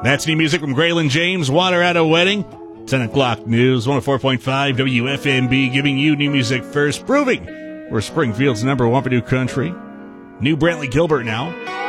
That's new music from Graylin James, Water at a Wedding. 10 o'clock news, 104.5 WFMB, giving you new music first, proving we're Springfield's number one for new country. New Brantley Gilbert now.